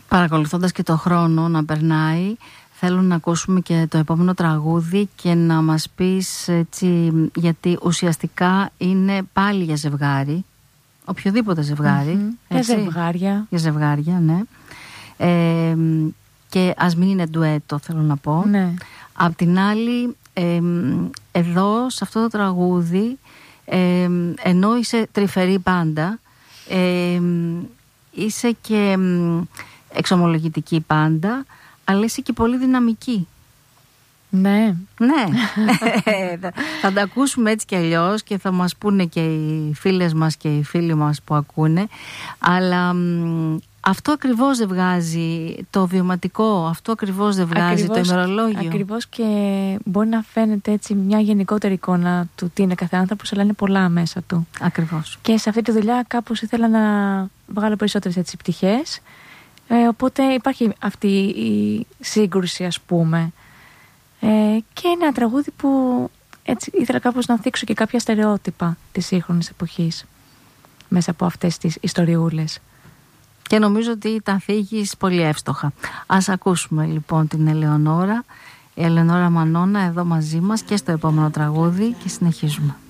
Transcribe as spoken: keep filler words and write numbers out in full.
Παρακολουθώντας και το χρόνο να περνάει, θέλω να ακούσουμε και το επόμενο τραγούδι και να μας πεις έτσι, γιατί ουσιαστικά είναι πάλι για ζευγάρι, οποιοδήποτε ζευγάρι. Mm-hmm. Για ζευγάρια. Για ζευγάρια, ναι. Ε, και ας μην είναι ντουέτο, θέλω να πω. Ναι. Απ' την άλλη, ε, εδώ σε αυτό το τραγούδι, ε, ενώ είσαι τρυφερή πάντα, ε, είσαι και εξομολογητική πάντα, αλλά είσαι και πολύ δυναμική. Ναι. Ναι. Θα τα ακούσουμε έτσι κι αλλιώς και θα μας πούνε και οι φίλες μας και οι φίλοι μας που ακούνε, αλλά αυτό ακριβώς δεν βγάζει το βιωματικό, αυτό ακριβώς δεν βγάζει ακριβώς, το ημερολόγιο. Ακριβώς, και μπορεί να φαίνεται έτσι μια γενικότερη εικόνα του τι είναι κάθε άνθρωπος, αλλά είναι πολλά μέσα του. Ακριβώς. Και σε αυτή τη δουλειά κάπως ήθελα να βγάλω περισσότερες έτσι πτυχές, ε, οπότε υπάρχει αυτή η σύγκρουση, ας πούμε. Ε, και είναι ένα τραγούδι που έτσι ήθελα κάπως να θίξω και κάποια στερεότυπα της σύγχρονης εποχής μέσα από αυτές τις ιστοριούλες. Και νομίζω ότι τα θίγεις πολύ εύστοχα. Ας ακούσουμε λοιπόν την Ελεονόρα, η Ελεονόρα Μανώνα εδώ μαζί μας και στο επόμενο τραγούδι και συνεχίζουμε.